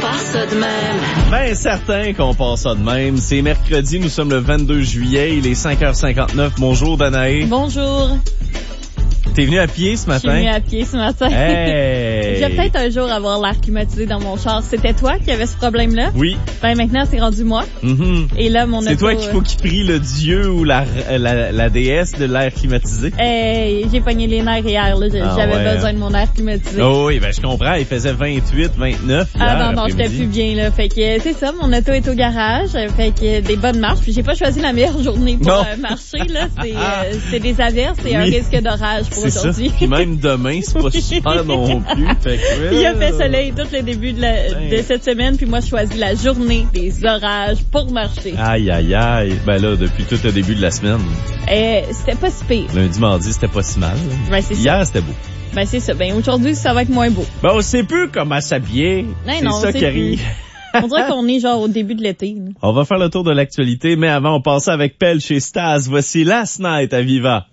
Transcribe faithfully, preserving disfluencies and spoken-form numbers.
passe ça de même. Ben certain qu'on passe ça de même. C'est mercredi, nous sommes le vingt-deux juillet, il est cinq heures cinquante-neuf. Bonjour Danae. Bonjour. T'es venu à pied ce matin? Je suis venu à pied ce matin. Hey! Je vais peut-être un jour avoir l'air climatisé dans mon char. C'était toi qui avais ce problème-là? Oui. Ben maintenant, c'est rendu moi. Mm-hmm. Et là, mon C'est auto, toi qu'il faut qu'il prie le dieu ou la, la, la déesse de l'air climatisé? Euh, j'ai pogné les nerfs hier. Là. Ah, J'avais ouais, besoin hein? de mon air climatisé. Oh oui, ben je comprends. Il faisait vingt-huit, vingt-neuf hier Ah non, non, j'étais après-midi. plus bien. Là. Fait que c'est ça, mon auto est au garage. Fait que des bonnes marches. Puis j'ai pas choisi la meilleure journée pour euh, marcher. Là. C'est, euh, c'est des averses et Oui. un risque d'orage pour C'est aujourd'hui. ça. Puis même demain, c'est pas super non plus. Fait que, Puis il a fait euh, soleil tout le début de, la, de cette semaine, puis moi je choisis la journée des orages pour marcher. Aïe, aïe, aïe. Ben là, depuis tout le début de la semaine. Euh, c'était pas si pire. Lundi, mardi, c'était pas si mal. Ben c'est ça. Hier, c'était beau. Ben c'est ça. Ben aujourd'hui, ça va être moins beau. Ben on sait plus comment s'habiller. Non, C'est non, ça on sait qui arrive. On dirait qu'on est genre au début de l'été. Là. On va faire le tour de l'actualité, mais avant, on passe avec Pelle chez Stas. Voici Last Night à Viva.